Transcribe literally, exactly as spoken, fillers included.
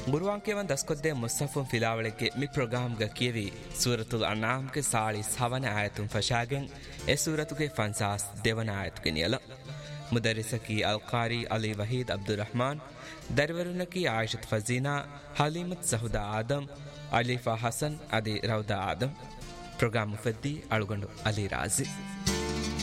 ಗುರುವಾಂಕೆವನ್ ದಸ್ಕೊದ್ದೆ ಮುಸ್ತಫುನ್ ಫಿಲಾವಳಿಗೆ ಮಿ ಪ್ರೋಗ್ರಾಮ್ಗ ಕಿಯವಿ ಸೂರತುಲ್ ಅನಾಮ್ಗೆ ಸಾಳಿ ಸವನ ಆಯತುನ್ ಫಶಾಗೆನ್ A ಸೂರತುಗೆ ಫನ್ಸಾಸ್ ದೇವನ ಆಯತುಗೆ ನಿಯಲ ಮುದರಿಸಕಿ ಅಲ್ಕಾರಿ ಅಲಿ ವಹೀದ್ ಅಬ್ದುರ್ರಹಮಾನ್ ದರ್ವರುನಕಿ ಆಯಿಷತ್ ಫಜೀನಾ ಹಲೀಮತ್ ಸಹುದಾ ಆದಮ್ ಅಲೀಫಾ ಹಸನ್ ಅದಿ ರೌದಾ Adam program ಮುಫದ್ದಿ ಅಳುಗೊಂಡು Ali ರಾಜಿ